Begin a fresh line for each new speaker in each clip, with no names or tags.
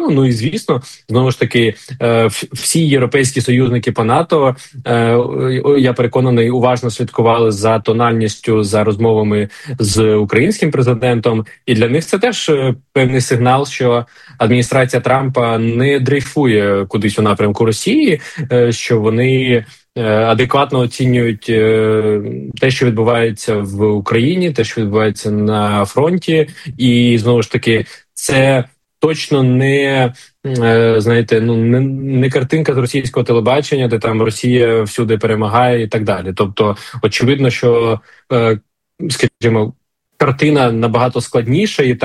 цьому. Ну і звісно, знову ж таки, всі європейські союзники по НАТО, я переконаний, уважно слідкували за тональністю, за розмовами з українським президентом. І для них це теж певний сигнал, що адміністрація Трампа не дрейфує кудись у напрямку Росії, що вони адекватно оцінюють те, що відбувається в Україні, те, що відбувається на фронті, і знову ж таки, це точно не знаєте, ну не картинка з російського телебачення, де там Росія всюди перемагає і так далі. Тобто, очевидно, що скажімо, картина набагато складніша, і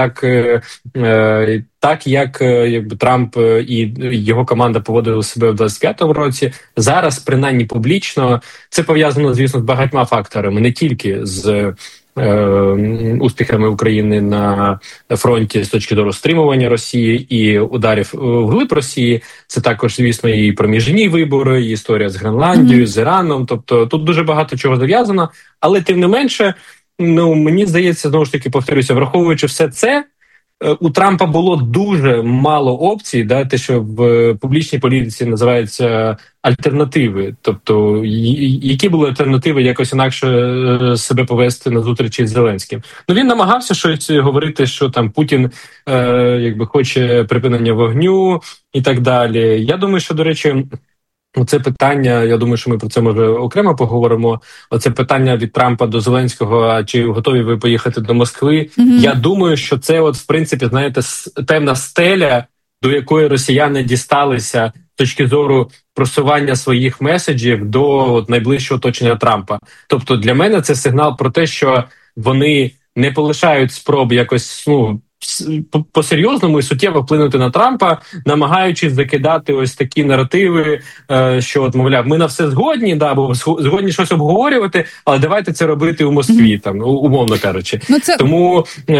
так як якби Трамп і його команда поводили себе в 25-му році, зараз, принаймні публічно, це пов'язано, звісно, з багатьма факторами, не тільки з успіхами України на фронті з точки зору стримування Росії і ударів вглиб Росії. Це також, звісно, і проміжні вибори, і історія з Гренландією, з Іраном. Тобто тут дуже багато чого зав'язано, але тим не менше, ну, мені здається, знову ж таки, повторюся, враховуючи все це, у Трампа було дуже мало опцій, да, те, що в публічній політиці називається альтернативи. Тобто, які були альтернативи якось інакше себе повести на зустрічі з Зеленським? Ну, він намагався щось говорити, що там Путін якби хоче припинення вогню і так далі. Я думаю, що, до речі, оце питання, я думаю, що ми про це, може, окремо поговоримо. Оце питання від Трампа до Зеленського, а чи готові ви поїхати до Москви? Mm-hmm. Я думаю, що це, от, в принципі, знаєте, певна стеля, до якої росіяни дісталися з точки зору просування своїх меседжів до от, найближчого оточення Трампа. Тобто для мене це сигнал про те, що вони не полишають спроб якось, ну, по-серйозному і суттєво вплинути на Трампа, намагаючись закидати ось такі наративи, що, от, мовляв, ми на все згодні, да, бо згодні щось обговорювати, але давайте це робити у Москві, там, умовно кажучи. Ну, це... Тому...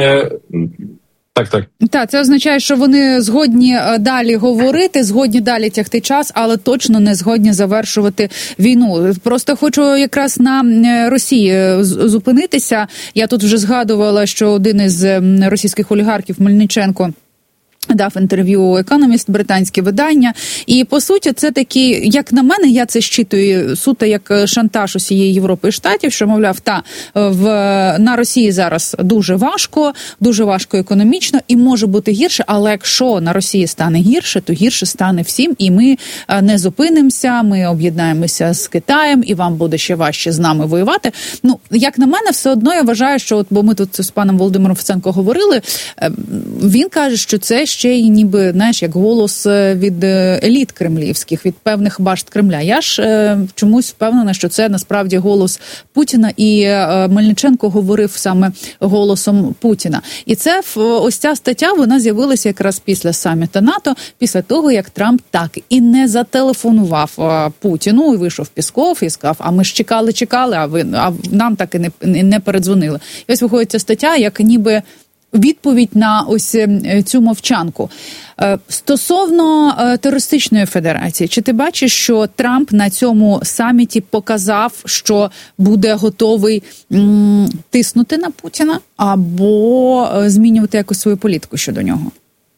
Так, це означає, що вони згодні далі говорити, згодні далі тягти час, але точно не згодні завершувати війну. Просто хочу якраз на Росії зупинитися. Я тут вже згадувала, що один із російських олігархів, Мельниченко, дав інтерв'ю «Економіст», британське видання. І, по суті, це такий, як на мене, я це щитую суто як шантаж усієї Європи і Штатів, що, мовляв, на Росії зараз дуже важко економічно і може бути гірше, але якщо на Росії стане гірше, то гірше стане всім, і ми не зупинимося, ми об'єднаємося з Китаєм, і вам буде ще важче з нами воювати. Ну, як на мене, все одно я вважаю, що, от, бо ми тут з паном Володимиром Фесенко говорили, він каже, що це ще й ніби, знаєш, як голос від еліт кремлівських, від певних башт Кремля. Я ж чомусь впевнена, що це насправді голос Путіна, і Мельниченко говорив саме голосом Путіна. І це ось ця стаття, вона з'явилася якраз після саміту НАТО, після того, як Трамп так і не зателефонував Путіну, і вийшов Пісков і сказав, а ми ж чекали, а нам так і не передзвонили. І ось виходить ця стаття, як ніби відповідь на ось цю мовчанку. Стосовно терористичної федерації, чи ти бачиш, що Трамп на цьому саміті показав, що буде готовий тиснути на Путіна або змінювати якось свою політику щодо нього?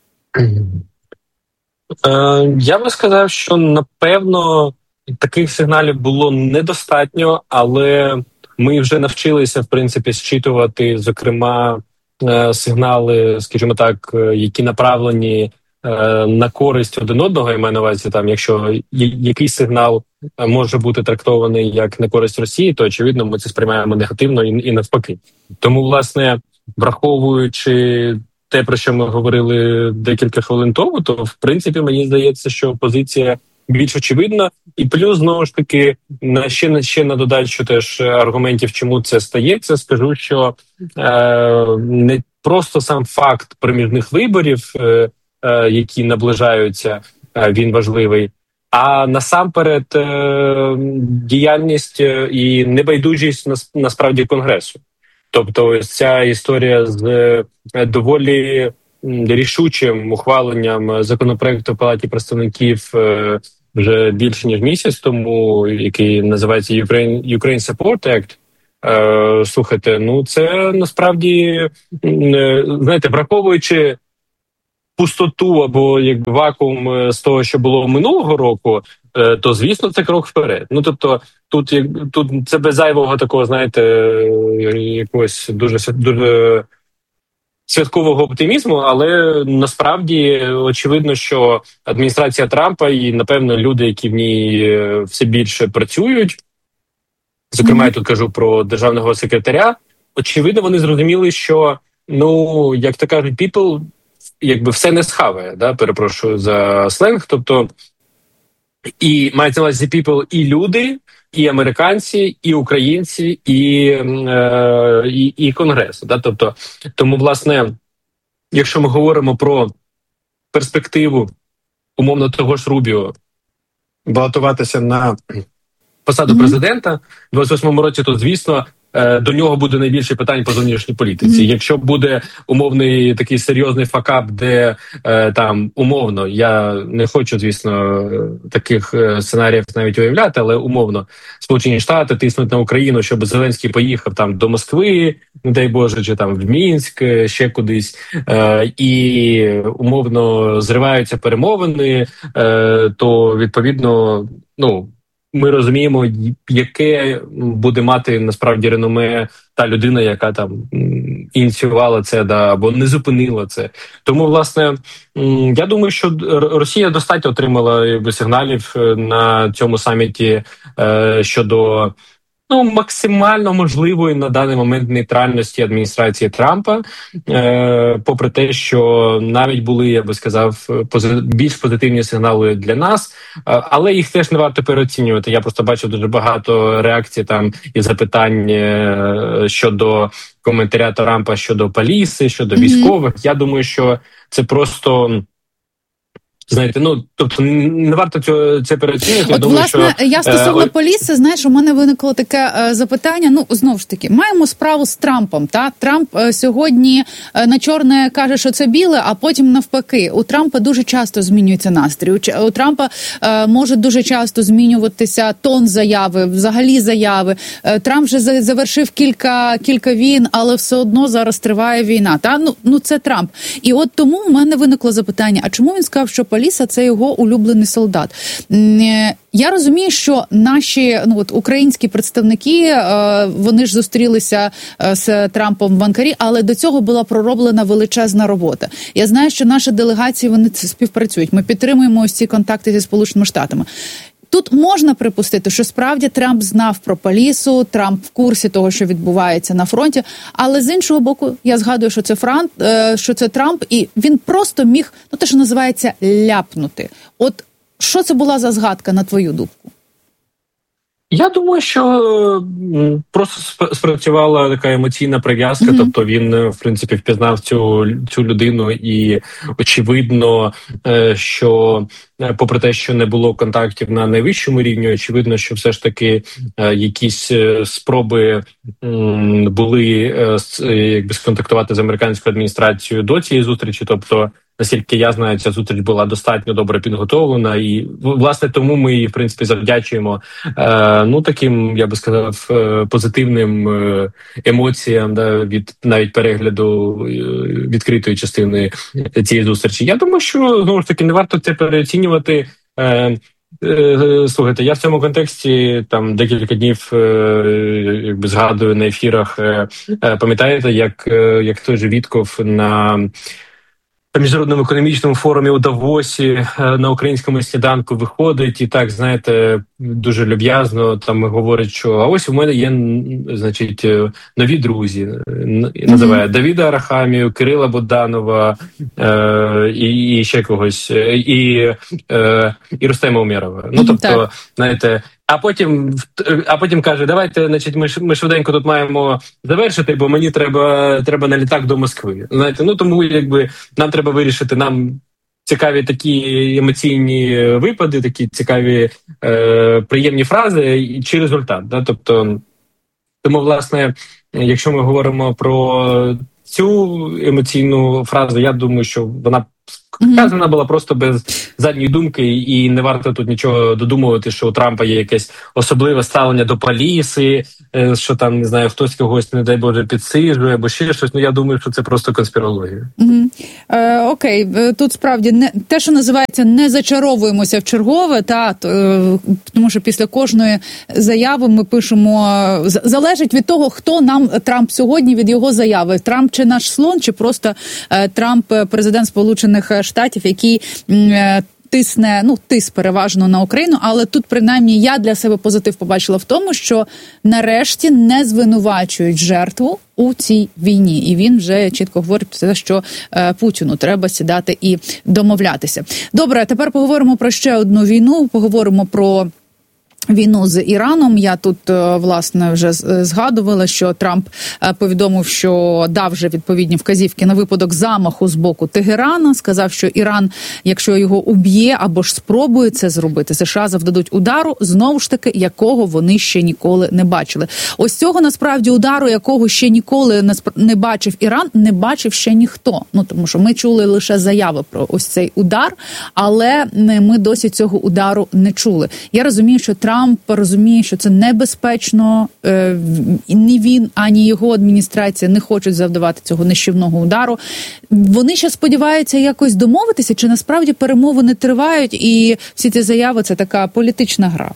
Я би сказав, що, напевно, таких сигналів було недостатньо, але ми вже навчилися, в принципі, зчитувати, зокрема, сигнали, скажімо так, які направлені на користь один одного, я маю на увазі, там, якщо якийсь сигнал може бути трактований як на користь Росії, то, очевидно, ми це сприймаємо негативно і навпаки. Тому, власне, враховуючи те, про що ми говорили декілька хвилин тому, то, в принципі, мені здається, що позиція більш очевидна. І плюс, знову ж таки, ще на додачу теж аргументів, чому це стається, скажу, що не просто сам факт проміжних виборів, які наближаються, він важливий, а насамперед діяльність і небайдужість насправді Конгресу. Тобто ось ця історія з доволі рішучим ухваленням законопроекту в Палаті представників вже більше ніж місяць тому, який називається Ukraine Support Act. Слухайте, ну це насправді, знаєте, враховуючи пустоту або якби вакуум з того, що було минулого року, то звісно це крок вперед. Ну тобто, тут це без зайвого такого, знаєте, якогось дуже святкового оптимізму, але насправді очевидно, що адміністрація Трампа і, напевно, люди, які в ній все більше працюють, зокрема, я тут кажу про державного секретаря, очевидно, вони зрозуміли, що, ну, як то кажуть, people, якби все не схаває, да, перепрошую за сленг, тобто і мається на увазі people і люди, і американці, і українці, і Конгрес. Да? Тобто, тому, власне, якщо ми говоримо про перспективу умовно того ж Рубіо балотуватися на посаду президента в 28-му році, то, звісно, до нього буде найбільше питань по зовнішній політиці. Якщо буде умовний такий серйозний факап, де там умовно, я не хочу, звісно, таких сценаріїв навіть уявляти, але умовно Сполучені Штати тиснуть на Україну, щоб Зеленський поїхав там до Москви, не дай Боже, чи там в Мінськ, ще кудись, і умовно зриваються перемовини, то відповідно, ну, ми розуміємо, яке буде мати насправді реноме та людина, яка там ініціювала це, да, або не зупинила це. Тому, власне, я думаю, що Росія достатньо отримала якби сигналів на цьому саміті щодо максимально можливої на даний момент нейтральності адміністрації Трампа, попри те, що навіть були, я би сказав, більш позитивні сигнали для нас, але їх теж не варто переоцінювати. Я просто бачив дуже багато реакцій там і запитань щодо коментаря Трампа щодо поліції, щодо військових. Я думаю, що це просто... Знаєте, ну, тобто не варто це переоцінювати.
От, власне, я стосовно поліції, знаєш, у мене виникло таке запитання. Ну, знову ж таки, маємо справу з Трампом, та? Трамп сьогодні на чорне каже, що це біле, а потім навпаки. У Трампа дуже часто змінюється настрій. У Трампа може дуже часто змінюватися тон заяви, взагалі заяви. Трамп вже завершив кілька війн, але все одно зараз триває війна. Та? Ну, це Трамп. І от тому в мене виникло запитання, а чому він сказав, що Поліса – це його улюблений солдат. Я розумію, що наші українські представники, вони ж зустрілися з Трампом в Анкарі, але до цього була пророблена величезна робота. Я знаю, що наші делегації, вони співпрацюють. Ми підтримуємо ось ці контакти зі Сполученими Штатами. Тут можна припустити, що справді Трамп знав про Полісу, Трамп в курсі того, що відбувається на фронті, але з іншого боку, я згадую, що це Трамп, і він просто міг, те, що називається, ляпнути. От що це була за згадка, на твою думку?
Я думаю, що просто спрацювала така емоційна прив'язка, тобто він, в принципі, впізнав цю людину і, очевидно, що попри те, що не було контактів на найвищому рівні, очевидно, що все ж таки якісь спроби були якби сконтактувати з американською адміністрацією до цієї зустрічі, тобто наскільки я знаю, ця зустріч була достатньо добре підготовлена, і, власне, тому ми її, в принципі, завдячуємо таким, я би сказав, позитивним емоціям, да, від навіть перегляду відкритої частини цієї зустрічі. Я думаю, що, знову ж таки, не варто це переоцінювати. Слухайте, я в цьому контексті там декілька днів якби згадую на ефірах, пам'ятаєте, як той же Вітков на Міжнародному економічному форумі у Давосі на українському сніданку виходить і так, знаєте, дуже люб'язно там говорить, що а ось у мене є, значить, нові друзі. Називає Давіда Арахамію, Кирила Боданова і ще когось, і Рустема Умєрова. Ну, тобто, знаєте, а потім каже, давайте, значить, ми швиденько тут маємо завершити, бо мені треба на літак до Москви. Знаєте, тому якби нам треба вирішити, нам цікаві такі емоційні випади, такі цікаві приємні фрази чи результат. Да? Тобто, тому, власне, якщо ми говоримо про цю емоційну фразу, я думаю, що вона Сказана була просто без задньої думки, і не варто тут нічого додумувати, що у Трампа є якесь особливе ставлення до поліції, що там, не знаю, хтось когось, не дай Боже, підсиджує, або ще щось. Ну, я думаю, що це просто конспірологія.
Окей, тут справді те, що називається, не зачаровуємося в чергове, тому що після кожної заяви ми пишемо, залежить від того, хто нам Трамп сьогодні, від його заяви. Трамп чи наш слон, чи просто Трамп, президент Сполучених Штатів, який тиск переважно на Україну, але тут принаймні я для себе позитив побачила в тому, що нарешті не звинувачують жертву у цій війні. І він вже чітко говорить про те, що Путіну треба сідати і домовлятися. Добре, тепер поговоримо про ще одну війну, поговоримо про війну з Іраном. Я тут, власне, вже згадувала, що Трамп повідомив, що дав вже відповідні вказівки на випадок замаху з боку Тегерана. Сказав, що Іран, якщо його уб'є або ж спробує це зробити, США завдадуть удару, знову ж таки, якого вони ще ніколи не бачили. Ось цього, насправді, удару, якого ще ніколи не бачив Іран, не бачив ще ніхто. Тому що ми чули лише заяви про ось цей удар, але ми досі цього удару не чули. Я розумію, що Трамп розуміє, що це небезпечно, ні він, ані його адміністрація не хочуть завдавати цього нищівного удару. Вони ще сподіваються якось домовитися, чи насправді перемовини тривають, і всі ці заяви – це така політична гра?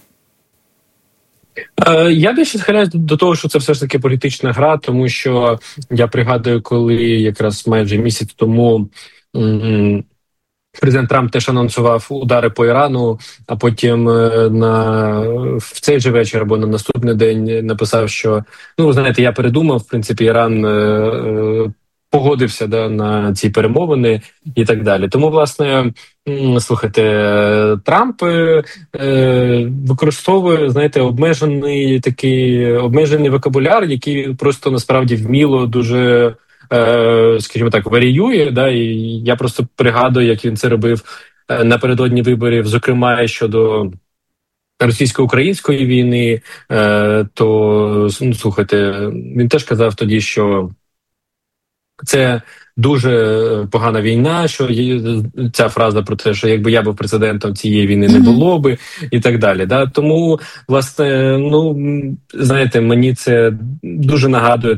Я більше схиляюсь до того, що це все ж таки політична гра, тому що я пригадую, коли якраз майже місяць тому президент Трамп теж анонсував удари по Ірану, а потім в цей же вечір або на наступний день написав, що, ви знаєте, я передумав, в принципі, Іран погодився на ці перемовини і так далі. Тому, власне, слухайте, Трамп використовує, знаєте, обмежений вокабуляр, який просто насправді вміло дуже, скажімо так, варіює, і я просто пригадую, як він це робив напередодні виборів, зокрема, щодо російсько-української війни, то, слухайте, він теж казав тоді, що це дуже погана війна, що ця фраза про те, що якби я був президентом, цієї війни не було би, і так далі. Тому, власне, знаєте, мені це дуже нагадує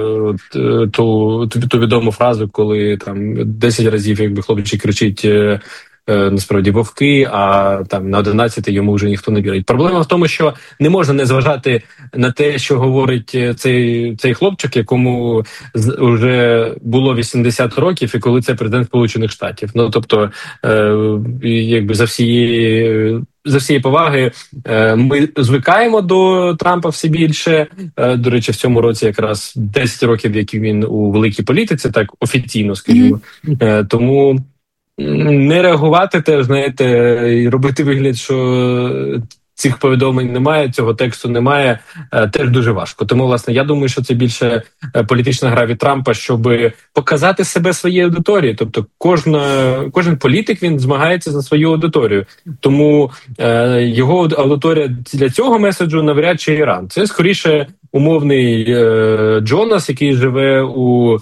ту відому фразу, коли там 10 разів, якби хлопчик кричить насправді вовки, а там на 11 йому вже ніхто не вірить. Проблема в тому, що не можна не зважати на те, що говорить цей хлопчик, якому вже було 80 років, і коли це президент Сполучених Штатів. Тобто, якби за всієї поваги, ми звикаємо до Трампа все більше. До речі, в цьому році якраз 10 років, які він у великій політиці, так офіційно, скажімо. Тому не реагувати теж, знаєте, і робити вигляд, що цих повідомлень немає, цього тексту немає, теж дуже важко. Тому, власне, я думаю, що це більше політична гра від Трампа, щоб показати себе своїй аудиторії. Тобто кожен політик, він змагається за свою аудиторію. Тому його аудиторія для цього меседжу навряд чи Іран. Це, скоріше, умовний Джонас, який живе у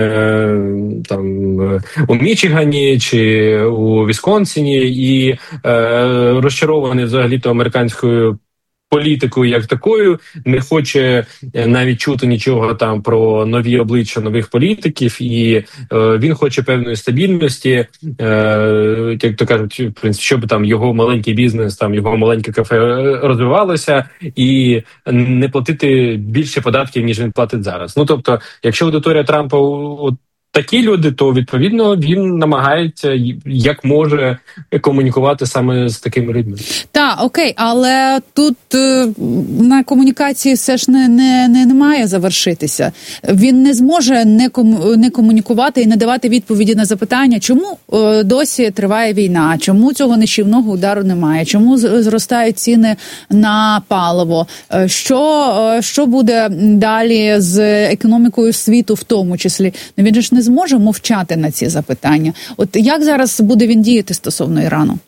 Мічигані чи у Вісконсині і розчарований взагалі-то американською політикою як такою, не хоче навіть чути нічого там про нові обличчя нових політиків, і він хоче певної стабільності, як то кажуть, в принципі, щоб там його маленький бізнес, там його маленьке кафе розвивалося, і не платити більше податків, ніж він платить зараз. Тобто, якщо аудиторія Трампа такі люди, то, відповідно, він намагається, як може, комунікувати саме з такими людьми.
Так, окей, але тут на комунікації все ж не має завершитися. Він не зможе не комунікувати і не давати відповіді на запитання, чому досі триває війна, чому цього нищівного удару немає, чому зростають ціни на паливо, що буде далі з економікою світу в тому числі. Він же ж не зможе мовчати на ці запитання. От як зараз буде він діяти стосовно Ірану?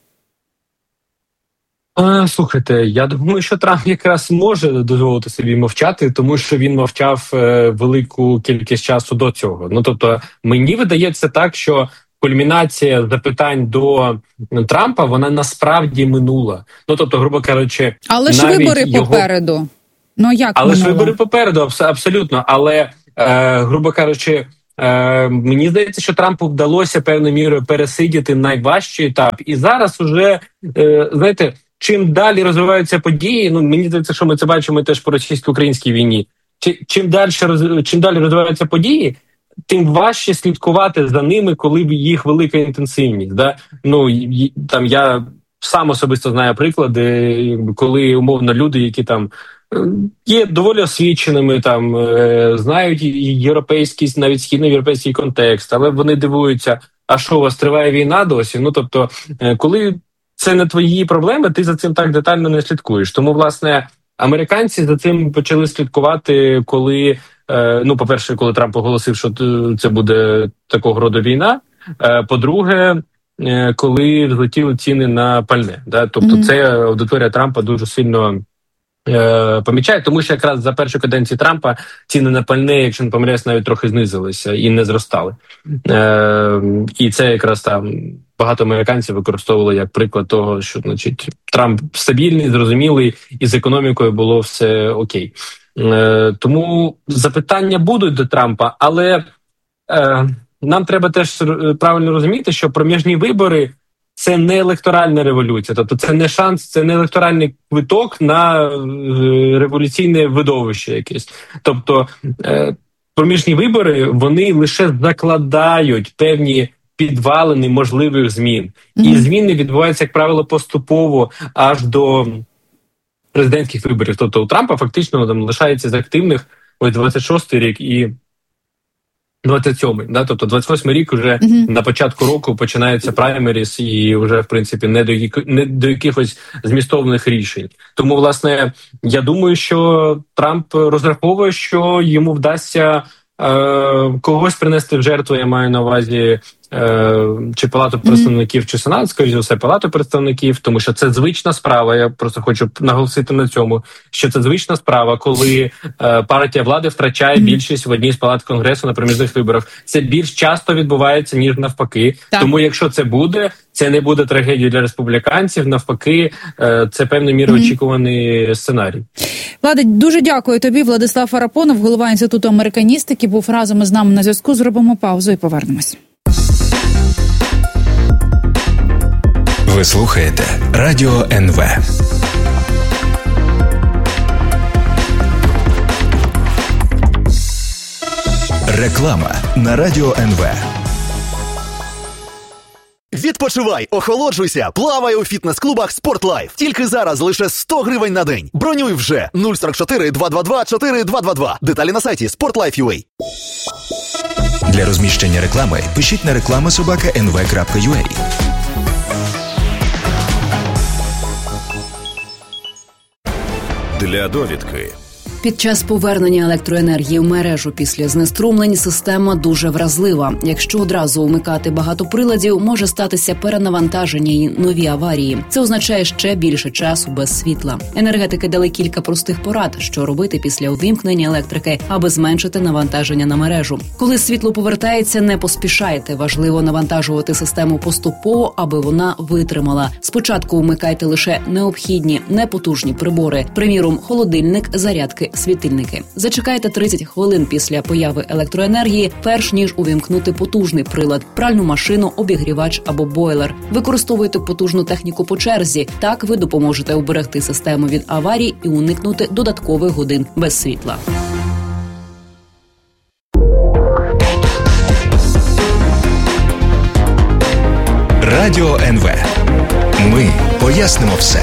Слухайте, я думаю, що Трамп якраз може дозволити собі мовчати, тому що він мовчав велику кількість часу до цього. Тобто, мені видається так, що кульмінація запитань до Трампа, вона насправді минула. Ну, тобто, грубо кажучи,
але ж вибори попереду. Ну, як
але
минула?
ж вибори попереду, абсолютно. Але, грубо кажучи, мені здається, що Трампу вдалося певною мірою пересидіти найважчий етап. І зараз уже, знаєте, чим далі розвиваються події, ну, мені здається, що ми це бачимо теж по російсько-українській війні. Чим далі розвиваються події, тим важче слідкувати за ними, коли їх велика інтенсивність. Да? Ну, там я сам особисто знаю приклади, коли умовно люди, які там є доволі освіченими, там знають європейський, навіть східноєвропейський контекст, але вони дивуються, а що у вас триває війна досі? Ну, тобто, коли це не твої проблеми, ти за цим так детально не слідкуєш. Тому, власне, американці за цим почали слідкувати, коли, ну, по-перше, коли Трамп оголосив, що це буде такого роду війна, по-друге, коли злетіли ціни на пальне. Да? Тобто це аудиторія Трампа дуже сильно помічає, тому що якраз за першу каденцію Трампа ціни на пальне, якщо не помиляюсь, навіть трохи знизилися і не зростали. І це якраз там багато американців використовували як приклад того, що, значить, Трамп стабільний, зрозумілий, і з економікою було все окей. Тому запитання будуть до Трампа, але нам треба теж правильно розуміти, що проміжні вибори – це не електоральна революція, тобто це не шанс, це не електоральний квиток на революційне видовище якесь. Тобто проміжні вибори, вони лише закладають певні підвалини можливих змін. І зміни відбуваються, як правило, поступово аж до президентських виборів. Тобто у Трампа фактично там лишається з активних ось 26-й рік і 27-й, да? Тобто 28-й рік вже на початку року починається праймеріс і вже, в принципі, не до якихось змістовних рішень. Тому, власне, я думаю, що Трамп розраховує, що йому вдасться когось принести в жертву, я маю на увазі, чи Палату представників, чи Сенат, скоріше за все, Палату представників, тому що це звична справа, я просто хочу наголосити на цьому, що це звична справа, коли партія влади втрачає більшість в одній з палат Конгресу на проміжних виборах. Це більш часто відбувається, ніж навпаки. Так. Тому якщо це буде, це не буде трагедією для республіканців, навпаки, це певною мірою очікуваний сценарій.
Влади, дуже дякую тобі. Владислав Арапонов, голова Інституту американістики, був разом із нами на зв'язку. Зробимо паузу і повернемось.
Ви слухаєте Радіо НВ. Реклама на Радіо НВ.
Відпочивай, охолоджуйся, плавай у фітнес-клубах «Спортлайф». Тільки зараз лише 100 гривень на день. Бронюй вже 044 222 4222. Деталі на сайті sportlife.ua.
Для розміщення реклами пишіть на reklama@nv.ua.
Для довідки.
Під час повернення електроенергії в мережу після знеструмлень система дуже вразлива. Якщо одразу вмикати багато приладів, може статися перенавантаження і нові аварії. Це означає ще більше часу без світла. Енергетики дали кілька простих порад, що робити після увімкнення електрики, аби зменшити навантаження на мережу. Коли світло повертається, не поспішайте. Важливо навантажувати систему поступово, аби вона витримала. Спочатку вмикайте лише необхідні, непотужні прибори. Приміром, холодильник, зарядки, світильники. Зачекайте 30 хвилин після появи електроенергії, перш ніж увімкнути потужний прилад, пральну машину, обігрівач або бойлер. Використовуйте потужну техніку по черзі. Так ви допоможете уберегти систему від аварій і уникнути додаткових годин без світла.
Радіо НВ. Ми пояснимо все.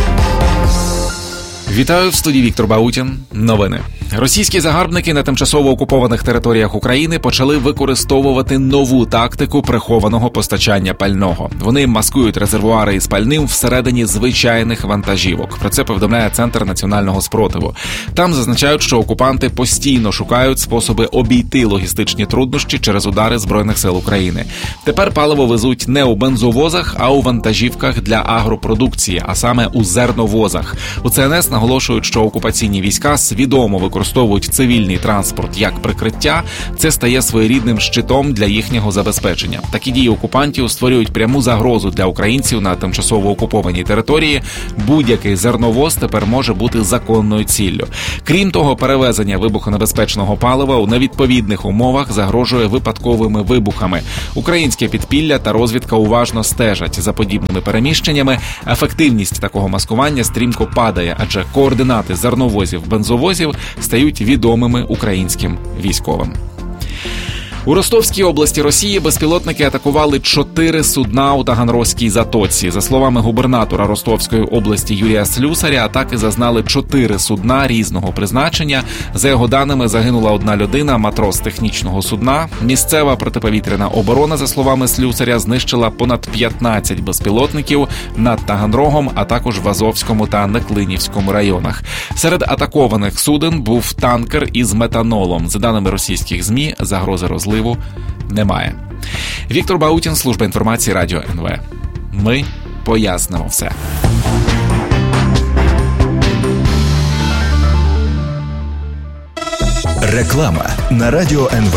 Вітаю, в студії Віктор Баутін. Новини. Російські загарбники на тимчасово окупованих територіях України почали використовувати нову тактику прихованого постачання пального. Вони маскують резервуари із пальним всередині звичайних вантажівок. Про це повідомляє Центр національного спротиву. Там зазначають, що окупанти постійно шукають способи обійти логістичні труднощі через удари Збройних сил України. Тепер паливо везуть не у бензовозах, а у вантажівках для агропродукції, а саме у зерновозах. У ЦНС наголошують, що окупаційні війська свідомо використовують використовують цивільний транспорт як прикриття, це стає своєрідним щитом для їхнього забезпечення. Такі дії окупантів створюють пряму загрозу для українців на тимчасово окупованій території. Будь-який зерновоз тепер може бути законною ціллю. Крім того, перевезення вибухонебезпечного палива у невідповідних умовах загрожує випадковими вибухами. Українське підпілля та розвідка уважно стежать за подібними переміщеннями. Ефективність такого маскування стрімко падає, адже координати зерновозів, бензовозів стають відомими українським військовим. У Ростовській області Росії безпілотники атакували 4 судна у Таганрозькій затоці. За словами губернатора Ростовської області Юрія Слюсаря, атаки зазнали 4 судна різного призначення. За його даними, загинула 1 людина, матрос технічного судна. Місцева протиповітряна оборона, за словами Слюсаря, знищила понад 15 безпілотників над Таганрогом, а також в Азовському та Неклинівському районах. Серед атакованих суден був танкер із метанолом. За даними російських ЗМІ, загрози розливу немає. Віктор Баутін, служба інформації Радіо НВ. Ми пояснимо все.
Реклама на Радіо НВ.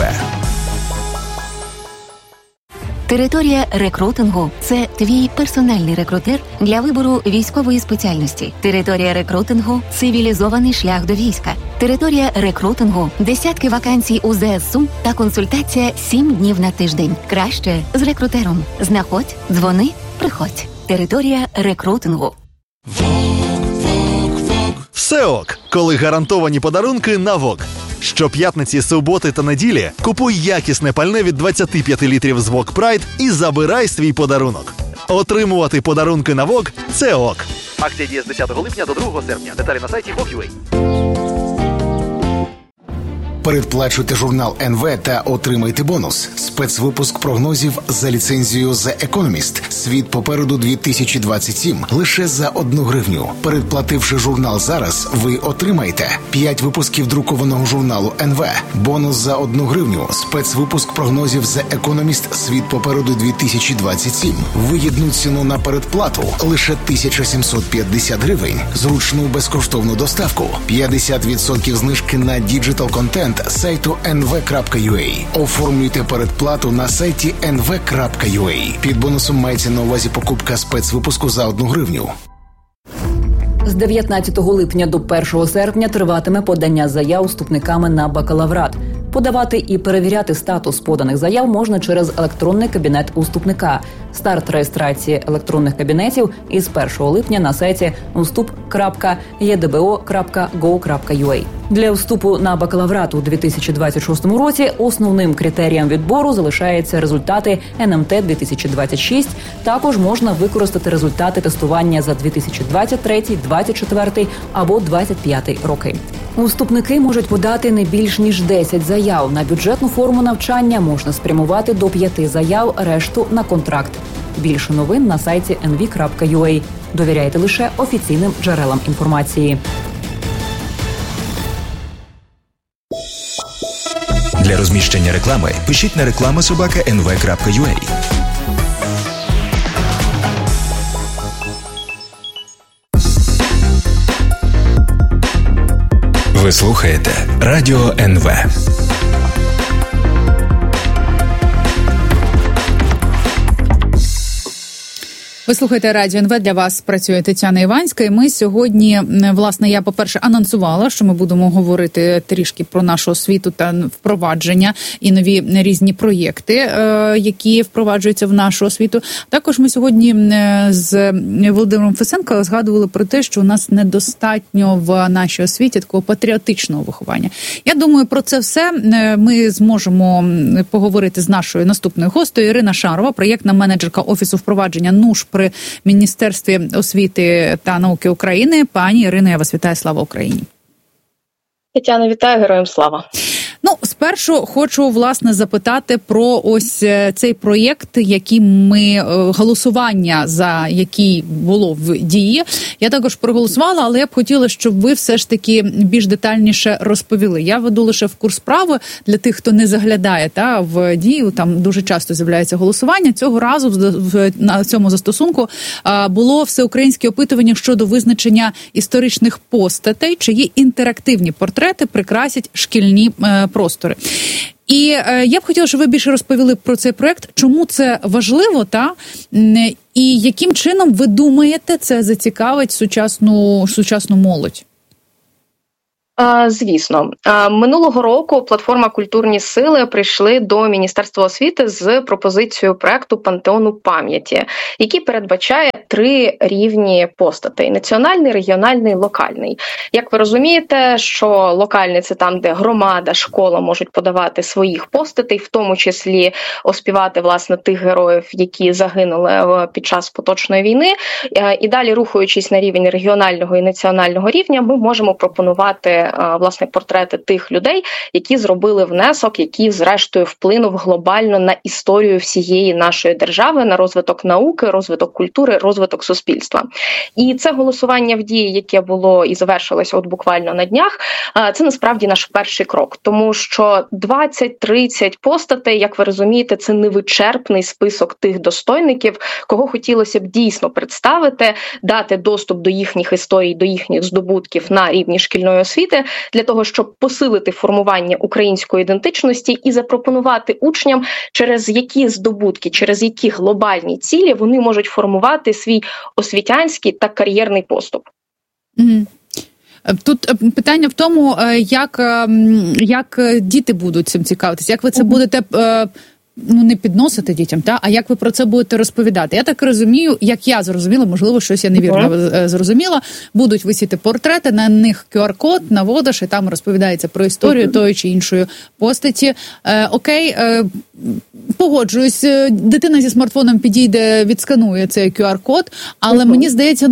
Територія рекрутингу – це твій персональний рекрутер для вибору військової спеціальності. Територія рекрутингу – цивілізований шлях до війська. Територія рекрутингу – десятки вакансій у ЗСУ та консультація 7 днів на тиждень. Краще з рекрутером. Знаходь, дзвони, приходь. Територія рекрутингу.
Все ок, коли гарантовані подарунки на ВОК. Щоп'ятниці, суботи та неділі купуй якісне пальне від 25 літрів з ВОК Прайд і забирай свій подарунок. Отримувати подарунки на ВОК – це ок. Акція діє з 10 липня до 2 серпня. Деталі на сайті VOK.UA.
Передплачуйте журнал НВ та отримайте бонус. Спецвипуск прогнозів за ліцензією The Economist. Світ попереду 2027. Лише за 1 гривню. Передплативши журнал зараз, ви отримаєте 5 випусків друкованого журналу НВ. Бонус за 1 гривню. Спецвипуск прогнозів The Economist. Світ попереду 2027. Вигідну ціну на передплату. Лише 1750 гривень. Зручну безкоштовну доставку. 50% знижки на діджитал-контент сайту nv.ua. Оформлюйте передплату на сайті nv.ua. Під бонусом мається на увазі покупка спецвипуску за 1 гривню.
З 19 липня до 1 серпня триватиме подання заяв вступниками на бакалаврат. Подавати і перевіряти статус поданих заяв можна через електронний кабінет уступника. Старт реєстрації електронних кабінетів із 1 липня на сайті ustup.edbo.go.ua. Для вступу на бакалаврат у 2026 році основним критерієм відбору залишаються результати НМТ 2026. Також можна використати результати тестування за 2023, 2024 або 2025 роки. Вступники можуть подати не більш ніж 10 заяв. На бюджетну форму навчання можна спрямувати до 5 заяв, решту на контракт. Більше новин на сайті nv.ua. Довіряйте лише офіційним джерелам інформації.
Для розміщення реклами пишіть на reklama@nv.ua. Ви слухаєте Радіо НВ.
Ви слухаєте Радіо НВ, для вас працює Тетяна Іванська. І ми сьогодні, власне, я, по-перше, анонсувала, що ми будемо говорити трішки про нашу освіту та впровадження і нові різні проєкти, які впроваджуються в нашу освіту. Також ми сьогодні з Володимиром Фесенко згадували про те, що у нас недостатньо в нашій освіті такого патріотичного виховання. Я думаю, про це все ми зможемо поговорити з нашою наступною гостею. Ірина Шарова, проєктна менеджерка Офісу впровадження НУШ при Міністерстві освіти та науки України. Пані Ірино, я вас вітаю. Слава Україні!
Тетяна, вітаю, героям слава!
Спершу хочу, власне, запитати про ось цей проєкт, який голосування за який було в дії. Я також проголосувала, але я б хотіла, щоб ви все ж таки більш детальніше розповіли. Я веду лише в курс справи для тих, хто не заглядає в дію, там дуже часто з'являється голосування. Цього разу на цьому застосунку було всеукраїнське опитування щодо визначення історичних постатей, чиї інтерактивні портрети прикрасять шкільні простори. І я б хотіла, щоб ви більше розповіли про цей проект, чому це важливо, і яким чином, ви думаєте, це зацікавить сучасну молодь?
Звісно. Минулого року платформа «Культурні сили» прийшли до Міністерства освіти з пропозицією проекту «Пантеону пам'яті», який передбачає 3 рівні постатей – національний, регіональний, локальний. Як ви розумієте, що локальний – це там, де громада, школа можуть подавати своїх постатей, в тому числі оспівати, власне, тих героїв, які загинули під час поточної війни. І далі, рухаючись на рівень регіонального і національного рівня, ми можемо пропонувати власне портрети тих людей, які зробили внесок, який зрештою вплинув глобально на історію всієї нашої держави, на розвиток науки, розвиток культури, розвиток суспільства. І це голосування в дії, яке було і завершилося буквально на днях, це насправді наш перший крок, тому що 20-30 постатей, як ви розумієте, це невичерпний список тих достойників, кого хотілося б дійсно представити, дати доступ до їхніх історій, до їхніх здобутків на рівні шкільної освіти, для того, щоб посилити формування української ідентичності і запропонувати учням, через які здобутки, через які глобальні цілі вони можуть формувати свій освітянський та кар'єрний поступ.
Тут питання в тому, як діти будуть цим цікавитися, як ви це будете не підносити дітям, а як ви про це будете розповідати? Я так розумію, як я зрозуміла, можливо, щось я невірно зрозуміла, будуть висіти портрети, на них QR-код наводиш, і там розповідається про історію тої чи іншої постаті. Окей, погоджуюсь, дитина зі смартфоном підійде, відсканує цей QR-код, але мені здається,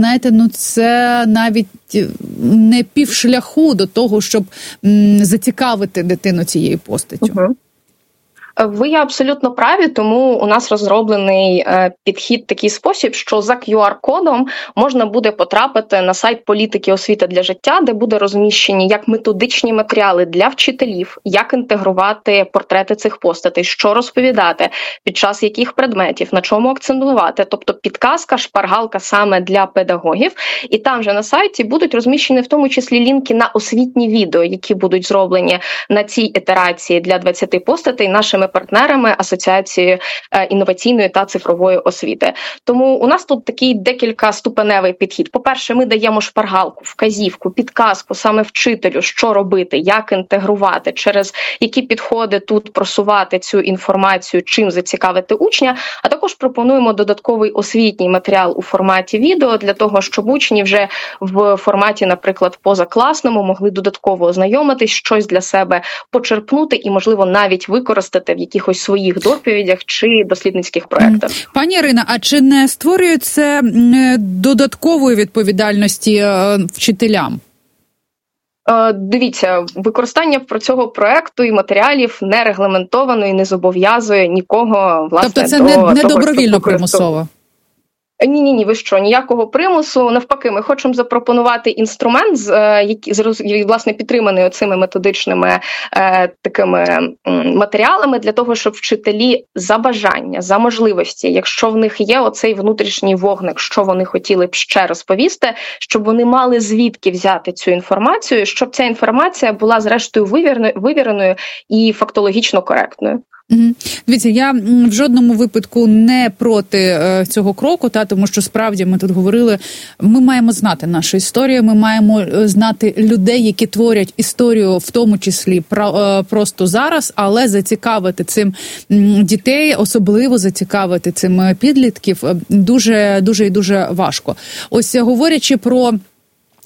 це навіть не півшляху до того, щоб зацікавити дитину цією постаттю.
Ви є абсолютно праві, тому у нас розроблений підхід такий спосіб, що за QR-кодом можна буде потрапити на сайт політики освіти для життя, де буде розміщені як методичні матеріали для вчителів, як інтегрувати портрети цих постатей, що розповідати, під час яких предметів, на чому акцентувати, тобто підказка, шпаргалка саме для педагогів. І там же на сайті будуть розміщені в тому числі лінки на освітні відео, які будуть зроблені на цій ітерації для 20 постатей нашими партнерами Асоціації інноваційної та цифрової освіти. Тому у нас тут такий декількаступеневий підхід. По-перше, ми даємо шпаргалку, вказівку, підказку саме вчителю, що робити, як інтегрувати, через які підходи тут просувати цю інформацію, чим зацікавити учня, а також пропонуємо додатковий освітній матеріал у форматі відео для того, щоб учні вже в форматі, наприклад, позакласному могли додатково ознайомитись, щось для себе почерпнути і, можливо, навіть використати в якихось своїх доповідях чи дослідницьких проєктах.
Пані Ірино, а чи не створює це додаткової відповідальності вчителям?
Дивіться, використання цього проєкту і матеріалів не регламентовано і не зобов'язує нікого, власне,
тобто це не добровільно примусово?
Ні, ви що, ніякого примусу. Навпаки, ми хочемо запропонувати інструмент, який, власне, підтриманий оцими методичними такими матеріалами, для того, щоб вчителі за бажання, за можливості, якщо в них є оцей внутрішній вогник, що вони хотіли б ще розповісти, щоб вони мали звідки взяти цю інформацію, щоб ця інформація була, зрештою, вивіреною і фактологічно коректною.
Дивіться, я в жодному випадку не проти цього кроку, тому що справді ми тут говорили, ми маємо знати нашу історію, ми маємо знати людей, які творять історію, в тому числі просто зараз, але зацікавити цим дітей, особливо зацікавити цим підлітків, дуже і дуже важко. Ось говорячи про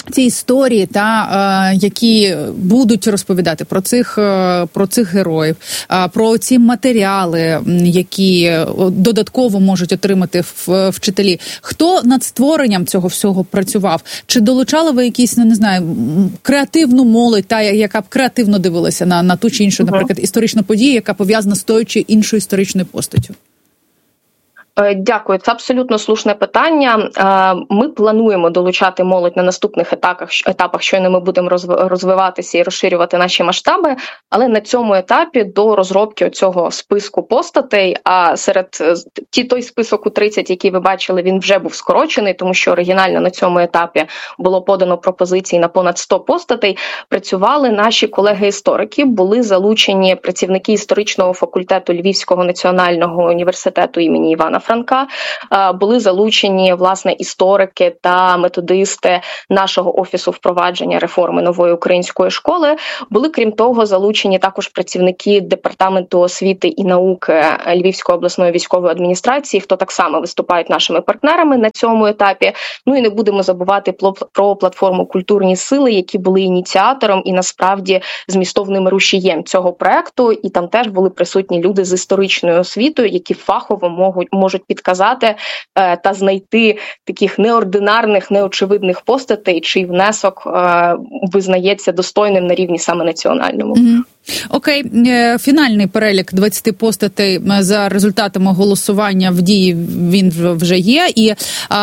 ці історії, які будуть розповідати про цих героїв, про ці матеріали, які додатково можуть отримати вчителі. Хто над створенням цього всього працював? Чи долучали ви якісь, не знаю, креативну молодь, яка б креативно дивилася на ту чи іншу, наприклад, історичну подію, яка пов'язана з тою чи іншою історичною постаттю?
Дякую, це абсолютно слушне питання. Ми плануємо долучати молодь на наступних етапах, щойно ми будемо розвиватися і розширювати наші масштаби, але на цьому етапі до розробки цього списку постатей, а той список у 30, який ви бачили, він вже був скорочений, тому що оригінально на цьому етапі було подано пропозиції на понад 100 постатей, працювали наші колеги-історики, були залучені працівники історичного факультету Львівського національного університету імені Івана Франка, були залучені, власне, історики та методисти нашого Офісу впровадження реформи нової української школи. Були, крім того, залучені також працівники Департаменту освіти і науки Львівської обласної військової адміністрації, хто так само виступають нашими партнерами на цьому етапі. Ну і не будемо забувати про платформу «Культурні сили», які були ініціатором і, насправді, змістовним рушієм цього проекту. І там теж були присутні люди з історичною освітою, які фахово можуть підказати та знайти таких неординарних, неочевидних постатей, чий внесок визнається достойним на рівні саме національному.
Окей, фінальний перелік 20 постатей за результатами голосування в дії він вже є. І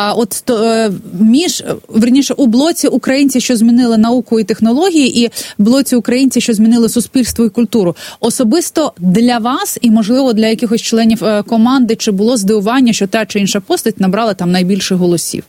у блоці «Українці, що змінили науку і технології», і в блоці «Українці, що змінили суспільство і культуру». Особисто для вас і, можливо, для якихось членів команди, чи було здивування, що та чи інша постать набрала там найбільше голосів?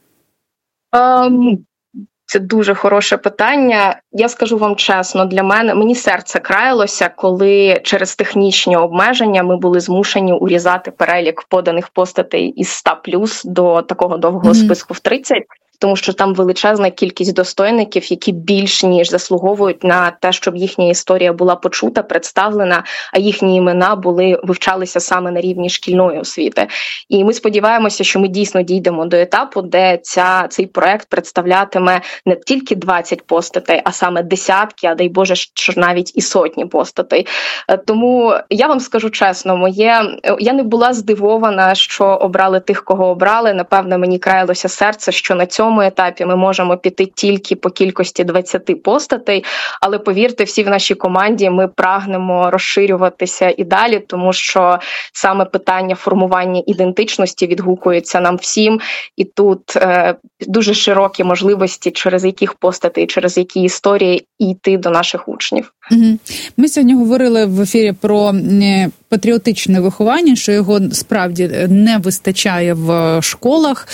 Це дуже хороше питання. Я скажу вам чесно, мені серце краялося, коли через технічні обмеження ми були змушені урізати перелік поданих постатей із 100+ до такого довгого списку в 30. Тому що там величезна кількість достойників, які більш ніж заслуговують на те, щоб їхня історія була почута, представлена, а їхні імена вивчалися саме на рівні шкільної освіти. І ми сподіваємося, що ми дійсно дійдемо до етапу, де цей проект представлятиме не тільки 20 постатей, а саме десятки, а дай Боже, що навіть і сотні постатей. Тому я вам скажу чесно, я не була здивована, що обрали тих, кого обрали. Напевно, мені краялося серце, що на цьому етапі ми можемо піти тільки по кількості 20 постатей, але повірте, всі в нашій команді ми прагнемо розширюватися і далі, тому що саме питання формування ідентичності відгукується нам всім, і тут дуже широкі можливості, через яких постатей, через які історії йти до наших учнів.
Ми сьогодні говорили в ефірі про патріотичне виховання, що його справді не вистачає в школах.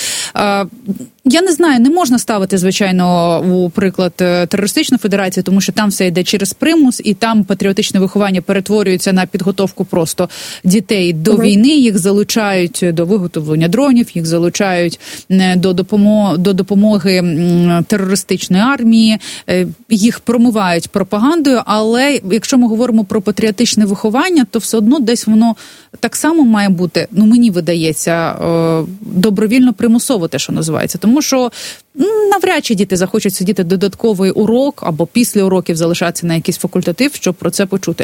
Я не знаю, не можна ставити, звичайно, у приклад терористичну федерацію, тому що там все йде через примус, і там патріотичне виховання перетворюється на підготовку просто дітей до війни, їх залучають до виготовлення дронів, їх залучають до допомоги терористичної армії, їх промивають пропагандою, але якщо ми говоримо про патріотичне виховання, то все одно десь воно так само має бути, мені видається, добровільно примусово те, що називається. Тому що навряд чи діти захочуть сидіти додатковий урок або після уроків залишатися на якийсь факультатив, щоб про це почути.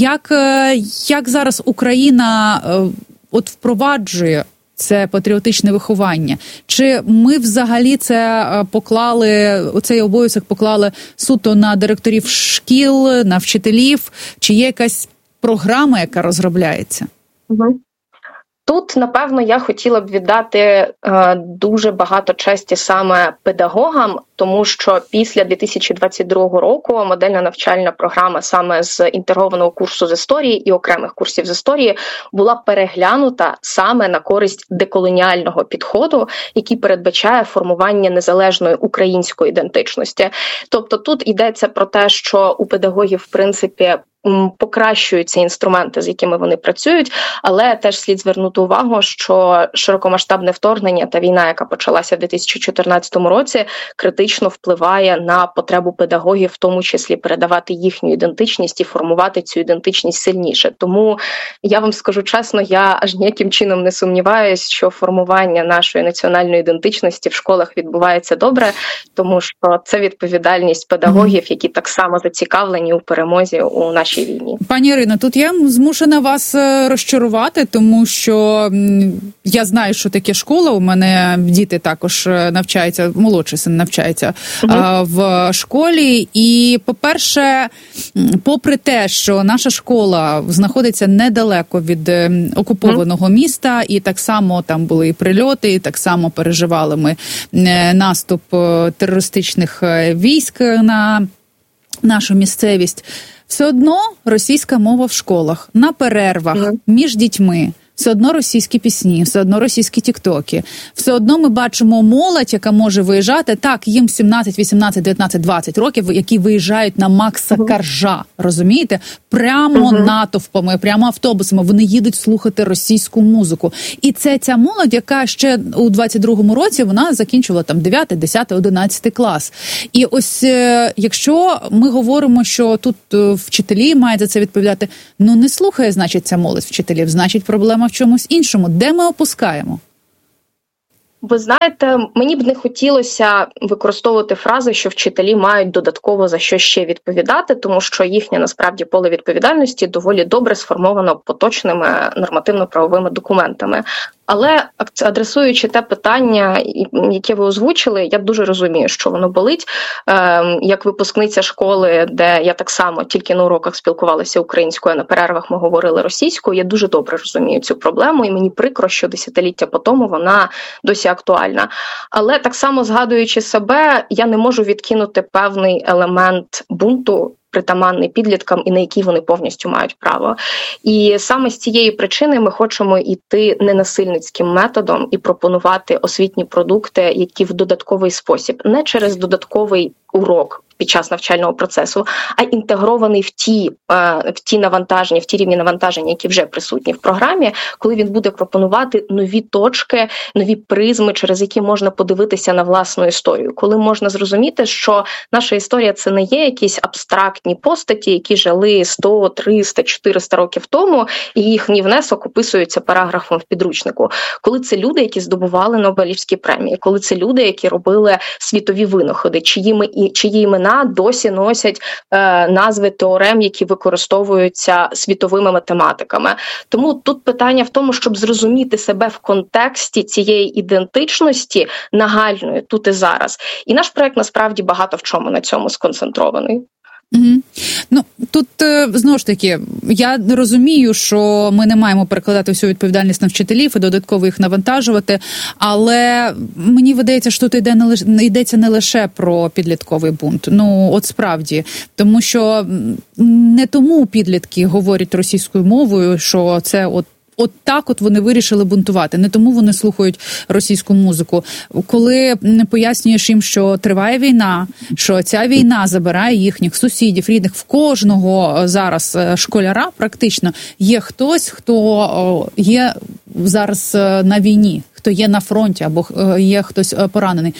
Як зараз Україна впроваджує це патріотичне виховання? Чи ми взагалі цей обов'язок поклали суто на директорів шкіл, на вчителів? Чи є якась програма, яка розробляється?
Тут, напевно, я хотіла б віддати дуже багато честі саме педагогам, тому що після 2022 року модельна навчальна програма саме з інтегрованого курсу з історії і окремих курсів з історії була переглянута саме на користь деколоніального підходу, який передбачає формування незалежної української ідентичності. Тобто тут йдеться про те, що у педагогів, в принципі, покращуються інструменти, з якими вони працюють, але теж слід звернути увагу, що широкомасштабне вторгнення та війна, яка почалася в 2014 році, критично критично впливає на потребу педагогів, в тому числі передавати їхню ідентичність і формувати цю ідентичність сильніше. Тому я вам скажу чесно, я аж ніяким чином не сумніваюсь, що формування нашої національної ідентичності в школах відбувається добре, тому що це відповідальність педагогів, які так само зацікавлені у перемозі у нашій війні.
Пані Ірино, тут я змушена вас розчарувати, тому що я знаю, що таке школа. У мене діти також навчаються, молодший син навчається в школі. І, по-перше, попри те, що наша школа знаходиться недалеко від окупованого міста, і так само там були і прильоти, і так само переживали ми наступ терористичних військ на нашу місцевість, все одно російська мова в школах, на перервах, між дітьми. Все одно російські пісні, все одно російські тіктоки. Все одно ми бачимо молодь, яка може виїжджати. Так, їм 17, 18, 19, 20 років, які виїжджають на Макса Коржа, розумієте? Прямо натовпами, прямо автобусами. Вони їдуть слухати російську музику. І це ця молодь, яка ще у 22-му році, вона закінчувала там 9, 10, 11 клас. І ось, якщо ми говоримо, що тут вчителі мають за це відповідати, ну не слухає, значить, ця молодь вчителів, значить, проблема в чомусь іншому. Де ми опускаємо?
Ви знаєте, мені б не хотілося використовувати фрази, що вчителі мають додатково за що ще відповідати, тому що їхнє, насправді, поле відповідальності доволі добре сформовано поточними нормативно-правовими документами. Але адресуючи те питання, яке ви озвучили, я дуже розумію, що воно болить. Як випускниця школи, де я так само тільки на уроках спілкувалася українською, а на перервах ми говорили російською, я дуже добре розумію цю проблему, і мені прикро, що десятиліття по тому вона досі актуальна. Але так само, згадуючи себе, я не можу відкинути певний елемент бунту, притаманний підліткам, і на які вони повністю мають право. І саме з цієї причини ми хочемо йти ненасильницьким методом і пропонувати освітні продукти, які в додатковий спосіб, не через додатковий урок під час навчального процесу, а інтегрований в ті навантаження, в ті рівні навантаження, які вже присутні в програмі, коли він буде пропонувати нові точки, нові призми, через які можна подивитися на власну історію. Коли можна зрозуміти, що наша історія – це не є якісь абстрактні постаті, які жили 100, 300, 400 років тому, і їхній внесок описується параграфом в підручнику. Коли це люди, які здобували Нобелівські премії, коли це люди, які робили світові винаходи, чиї імена досі носять назви теорем, які використовуються світовими математиками. Тому тут питання в тому, щоб зрозуміти себе в контексті цієї ідентичності нагальної тут і зараз. І наш проект насправді багато в чому на цьому сконцентрований.
Ну, тут, знову ж таки, я розумію, що ми не маємо перекладати всю відповідальність на вчителів і додатково їх навантажувати, але мені видається, що тут йдеться не лише про підлітковий бунт. Ну, от справді. Тому що не тому підлітки говорять російською мовою, що це от так от вони вирішили бунтувати. Не тому вони слухають російську музику. Коли пояснюєш їм, що триває війна, що ця війна забирає їхніх сусідів, рідних, в кожного зараз школяра практично є хтось, хто є зараз на війні, хто є на фронті або є хтось поранений.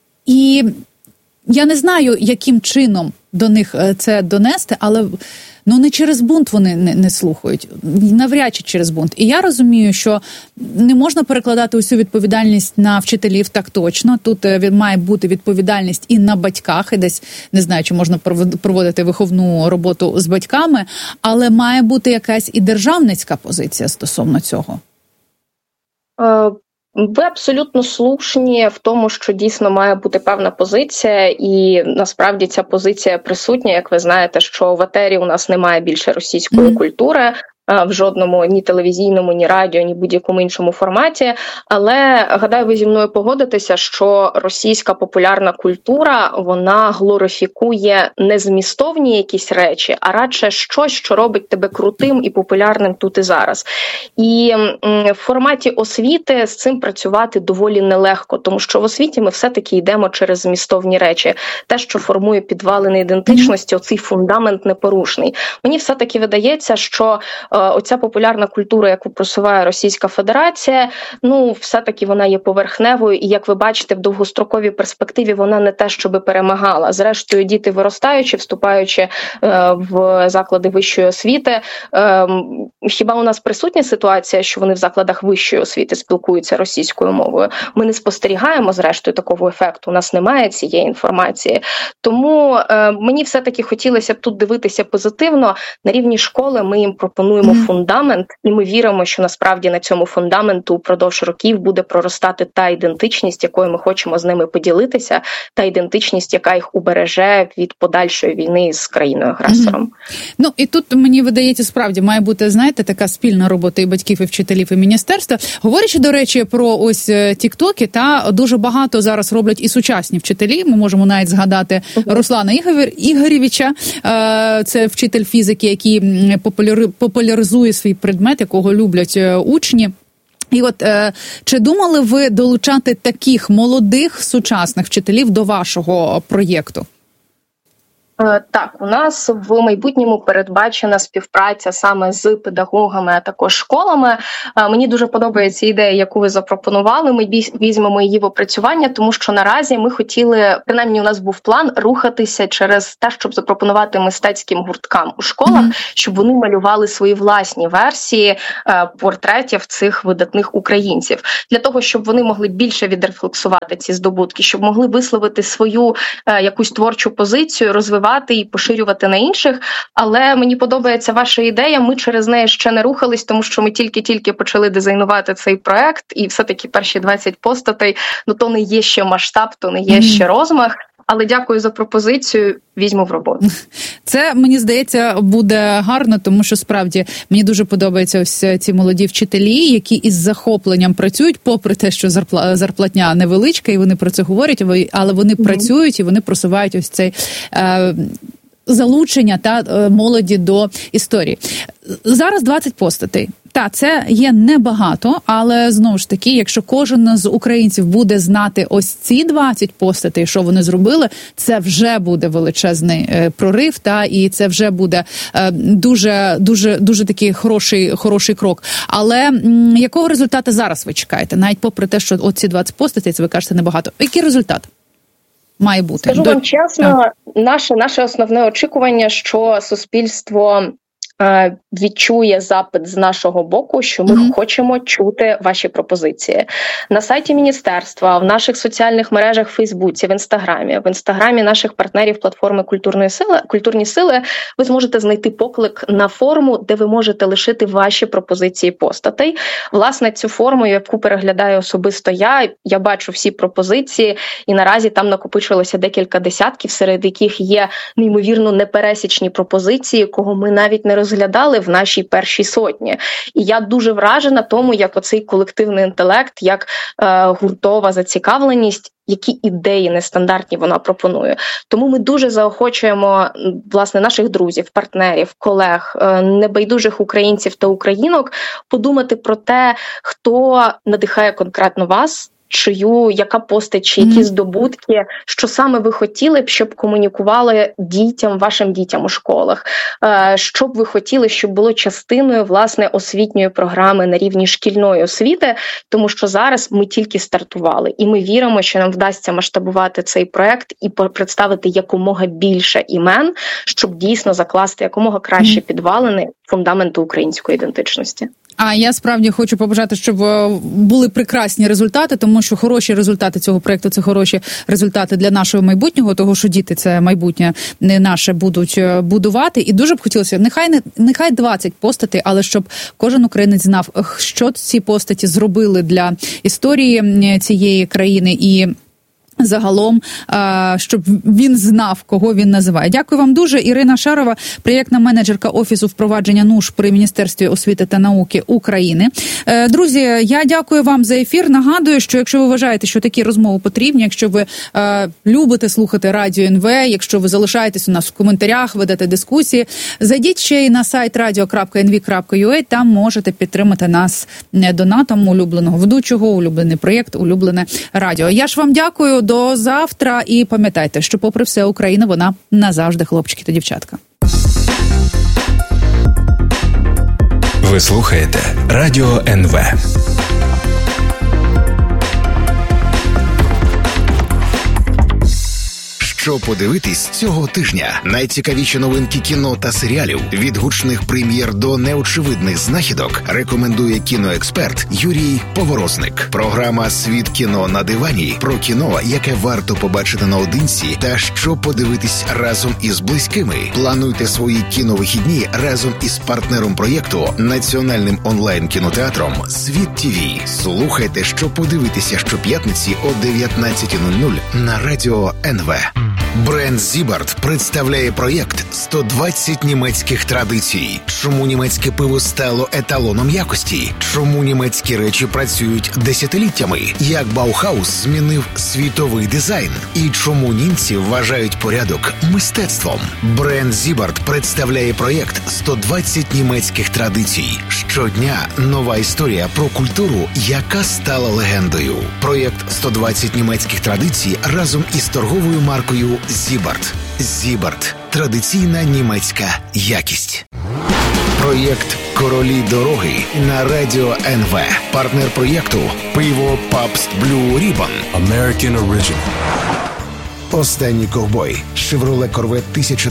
І я не знаю, яким чином до них це донести, але не через бунт вони не слухають, навряд чи через бунт. І я розумію, що не можна перекладати усю відповідальність на вчителів так точно. Тут має бути відповідальність і на батьках, і десь, не знаю, чи можна проводити виховну роботу з батьками, але має бути якась і державницька позиція стосовно цього.
Ви абсолютно слушні в тому, що дійсно має бути певна позиція, і насправді ця позиція присутня. Як ви знаєте, що в етері у нас немає більше російської культури, в жодному ні телевізійному, ні радіо, ні будь-якому іншому форматі. Але, гадаю, ви зі мною погодитеся, що російська популярна культура, вона глорифікує не змістовні якісь речі, а радше щось, що робить тебе крутим і популярним тут і зараз. І в форматі освіти з цим працювати доволі нелегко, тому що в освіті ми все-таки йдемо через змістовні речі. Те, що формує підвалини ідентичності, оцей фундамент непорушний. Мені все-таки видається, що оця популярна культура, яку просуває Російська Федерація, все-таки вона є поверхневою, і, як ви бачите, в довгостроковій перспективі вона не те, щоби перемагала. Зрештою, діти виростаючи, вступаючи в заклади вищої освіти, хіба у нас присутня ситуація, що вони в закладах вищої освіти спілкуються російською мовою? Ми не спостерігаємо, зрештою, такого ефекту. У нас немає цієї інформації. Тому мені все-таки хотілося б тут дивитися позитивно. На рівні школи ми їм пропонуємо фундамент, і ми віримо, що насправді на цьому фундаменту упродовж років буде проростати та ідентичність, якою ми хочемо з ними поділитися, та ідентичність, яка їх убереже від подальшої війни з країною-агресором.
І тут, мені видається, справді має бути, знаєте, така спільна робота і батьків, і вчителів, і міністерства. Говорячи, до речі, про ось тіктоки, та дуже багато зараз роблять і сучасні вчителі. Ми можемо навіть згадати Руслана Ігорєвича, це вчитель фізики, який популяризує свій предмет, якого люблять учні. І от, чи думали ви долучати таких молодих сучасних вчителів до вашого проєкту?
Так, у нас в майбутньому передбачена співпраця саме з педагогами, а також школами. Мені дуже подобається ідея, яку ви запропонували. Ми візьмемо її в опрацювання, тому що наразі ми хотіли, принаймні у нас був план, рухатися через те, щоб запропонувати мистецьким гурткам у школах, щоб вони малювали свої власні версії портретів цих видатних українців. Для того, щоб вони могли більше відрефлексувати ці здобутки, щоб могли висловити свою якусь творчу позицію, розвивати і поширювати на інших, але мені подобається ваша ідея, ми через неї ще не рухались, тому що ми тільки почали дизайнувати цей проект, і все-таки перші 20 постатей, то не є ще масштаб, то не є ще розмах, але дякую за пропозицію, візьму в роботу.
Це, мені здається, буде гарно, тому що справді мені дуже подобаються ось ці молоді вчителі, які із захопленням працюють, попри те, що зарплатня невеличка, і вони про це говорять, але вони працюють і вони просувають ось цей залучення та молоді до історії. Зараз 20 постатей. Так, це є небагато, але знову ж таки, якщо кожен з українців буде знати ось ці 20 постатей, що вони зробили, це вже буде величезний прорив, і це вже буде дуже такий хороший крок. Але якого результату зараз ви чекаєте? Навіть попри те, що оці 20 постатей, це ви кажете небагато. Який результат має бути?
Скажу вам чесно, наше основне очікування, що суспільство відчує запит з нашого боку, що ми хочемо чути ваші пропозиції. На сайті міністерства, в наших соціальних мережах в Фейсбуці, в інстаграмі наших партнерів платформи «Культурні сили» ви зможете знайти поклик на форму, де ви можете лишити ваші пропозиції постатей. Власне, цю форму, яку переглядаю особисто я бачу всі пропозиції, і наразі там накопичилося декілька десятків, серед яких є неймовірно непересічні пропозиції, кого ми навіть не розглядали в нашій першій сотні. І я дуже вражена тому, як оцей колективний інтелект, як гуртова зацікавленість, які ідеї нестандартні вона пропонує. Тому ми дуже заохочуємо, власне, наших друзів, партнерів, колег, небайдужих українців та українок подумати про те, хто надихає конкретно вас, яка постать, чи які здобутки, що саме ви хотіли б, щоб комунікували вашим дітям у школах, що б ви хотіли, щоб було частиною, власне, освітньої програми на рівні шкільної освіти, тому що зараз ми тільки стартували, і ми віримо, що нам вдасться масштабувати цей проект і представити якомога більше імен, щоб дійсно закласти якомога кращі підвалини фундаменту української ідентичності.
А я справді хочу побажати, щоб були прекрасні результати, тому що хороші результати цього проєкту – це хороші результати для нашого майбутнього, того, що діти це майбутнє не наше будуть будувати. І дуже б хотілося, нехай 20 постатей, але щоб кожен українець знав, що ці постаті зробили для історії цієї країни і загалом, щоб він знав, кого він називає. Дякую вам дуже. Ірина Шарова, проєктна менеджерка Офісу впровадження НУШ при Міністерстві освіти та науки України. Друзі, я дякую вам за ефір. Нагадую, що якщо ви вважаєте, що такі розмови потрібні, якщо ви любите слухати Радіо НВ, якщо ви залишаєтесь у нас в коментарях, ведете дискусії, зайдіть ще й на сайт radio.nv.ua, там можете підтримати нас донатом улюбленого ведучого, улюблений проєкт, улюблене радіо. Я ж вам дякую. До завтра і пам'ятайте, що попри все Україна, вона назавжди хлопчики та дівчатка.
Ви слухаєте Радіо НВ.
Що подивитись цього тижня? Найцікавіші новинки кіно та серіалів, від гучних прем'єр до неочевидних знахідок, рекомендує кіноексперт Юрій Поворозник. Програма «Світ кіно на дивані» про кіно, яке варто побачити наодинці та що подивитись разом із близькими. Плануйте свої кіновихідні разом із партнером проєкту, національним онлайн-кінотеатром «Світ ТВ». Слухайте, що подивитися щоп'ятниці о 19:00 на Радіо НВ. Бренд Зібарт представляє проєкт «120 німецьких традицій». Чому німецьке пиво стало еталоном якості? Чому німецькі речі працюють десятиліттями? Як Баухаус змінив світовий дизайн? І чому німці вважають порядок мистецтвом? Бренд Зібарт представляє проєкт «120 німецьких традицій». Щодня нова історія про культуру, яка стала легендою. Проєкт «120 німецьких традицій» разом із торговою маркою Зібарт. Зібарт – традиційна німецька якість. Проєкт «Королі дороги» на Радіо НВ. Партнер проєкту – пиво Pabst Blue Ribbon.
American Original.
Останній ковбой. Chevrolet Corvette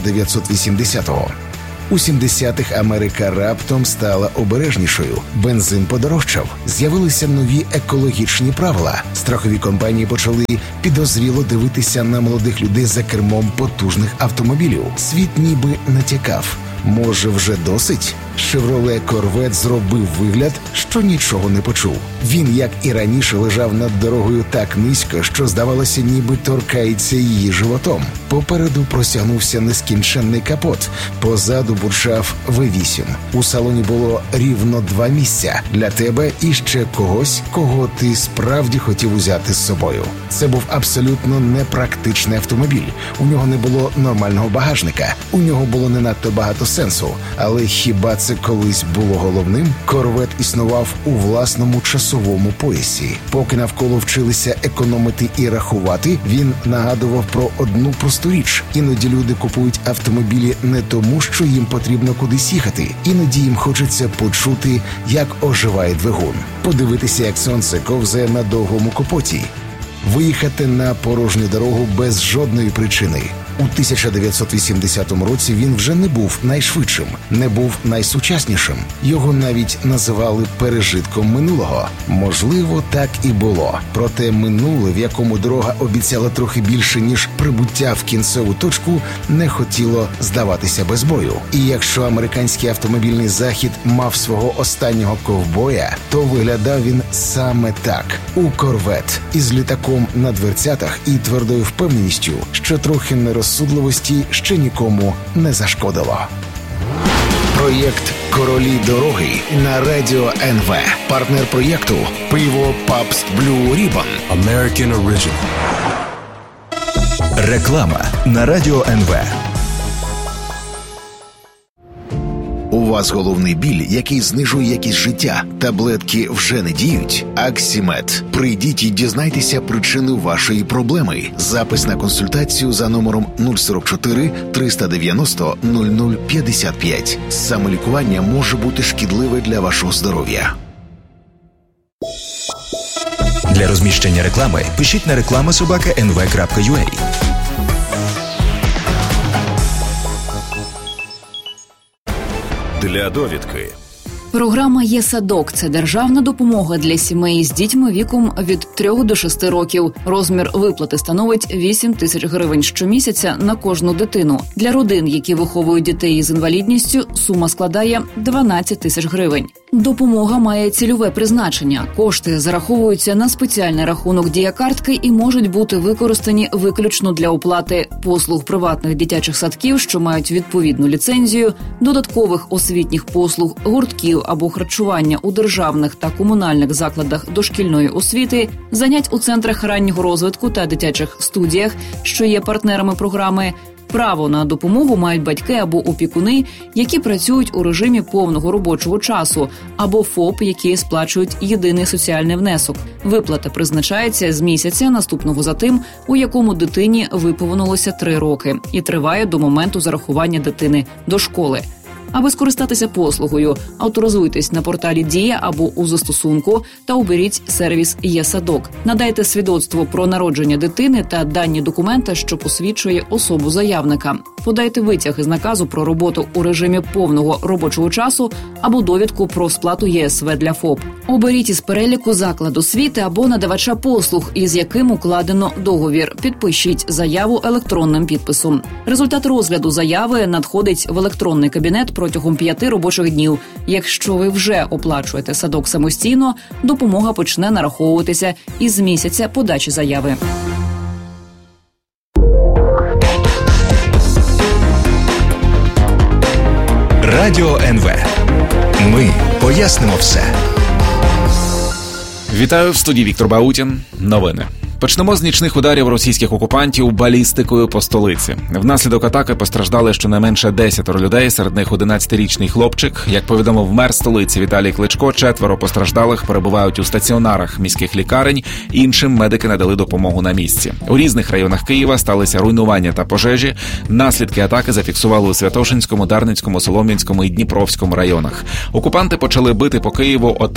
1980-го. У 70-х Америка раптом стала обережнішою. Бензин подорожчав. З'явилися нові екологічні правила. Страхові компанії почали підозріло дивитися на молодих людей за кермом потужних автомобілів. Світ ніби натякав. Може, вже досить? Chevrolet Corvette зробив вигляд, що нічого не почув. Він, як і раніше, лежав над дорогою так низько, що, здавалося, ніби торкається її животом. Попереду простягнувся нескінченний капот. Позаду бурчав V8. У салоні було рівно 2 місця для тебе і ще когось, кого ти справді хотів узяти з собою. Це був абсолютно непрактичний автомобіль. У нього не було нормального багажника. У нього було не надто багато сенсу. Але хіба це колись було головним? Корвет існував у власному часовому поясі. Поки навколо вчилися економити і рахувати, він нагадував про одну просту річ. Іноді люди купують автомобілі не тому, що їм потрібно кудись їхати. Іноді їм хочеться почути, як оживає двигун. Подивитися, як сонце ковзає на довгому капоті. Виїхати на порожню дорогу без жодної причини. У 1980 році він вже не був найшвидшим, не був найсучаснішим. Його навіть називали пережитком минулого. Можливо, так і було. Проте минуле, в якому дорога обіцяла трохи більше, ніж прибуття в кінцеву точку, не хотіло здаватися без бою. І якщо американський автомобільний захід мав свого останнього ковбоя, то виглядав він саме так. У Корвет із літаком на дверцятах і твердою впевненістю, що трохи нерозсудливості ще нікому не зашкодило. Проєкт «Королі дороги» на Радіо НВ. Партнер проєкту – пиво Pabst Blue Ribbon.
American Original.
Реклама на Радіо НВ.
У вас головний біль, який знижує якість життя. Таблетки вже не діють? Аксімед. Прийдіть і дізнайтеся причину вашої проблеми. Запис на консультацію за номером 044 390 0055. Самолікування може бути шкідливе для вашого здоров'я.
Для розміщення реклами пишіть на reklama@nv.ua.
Для довідки.
Програма «Є-садок» – це державна допомога для сімей з дітьми віком від 3 до 6 років. Розмір виплати становить 8 тисяч гривень щомісяця на кожну дитину. Для родин, які виховують дітей з інвалідністю, сума складає 12 тисяч гривень. Допомога має цільове призначення. Кошти зараховуються на спеціальний рахунок дія-картки і можуть бути використані виключно для оплати послуг приватних дитячих садків, що мають відповідну ліцензію, додаткових освітніх послуг, гуртків або харчування у державних та комунальних закладах дошкільної освіти, занять у центрах раннього розвитку та дитячих студіях, що є партнерами програми. Право на допомогу мають батьки або опікуни, які працюють у режимі повного робочого часу, або ФОП, які сплачують єдиний соціальний внесок. Виплата призначається з місяця, наступного за тим, у якому дитині виповнилося 3 роки, і триває до моменту зарахування дитини до школи. Аби скористатися послугою, авторизуйтесь на порталі «Дія» або у застосунку та оберіть сервіс «Є-садок». Надайте свідоцтво про народження дитини та дані документа, що посвідчує особу заявника. Подайте витяг із наказу про роботу у режимі повного робочого часу або довідку про сплату ЄСВ для ФОП. Оберіть із переліку заклад освіти або надавача послуг, із яким укладено договір. Підпишіть заяву електронним підписом. Результат розгляду заяви надходить в електронний кабінет протягом 5 робочих днів. Якщо ви вже оплачуєте садок самостійно, допомога почне нараховуватися із місяця подачі заяви.
Радіо НВ. Ми пояснимо все.
Вітаю, в студії Віктор Баутін. Новини. Почнемо з нічних ударів російських окупантів балістикою по столиці. Внаслідок атаки постраждали щонайменше 10 людей, серед них 11-річний хлопчик. Як повідомив мер столиці Віталій Кличко, 4 постраждалих перебувають у стаціонарах міських лікарень, іншим медики надали допомогу на місці. У різних районах Києва сталися руйнування та пожежі. Наслідки атаки зафіксували у Святошинському, Дарницькому, Солом'янському і Дніпровському районах. Окупанти почали бити по Києву о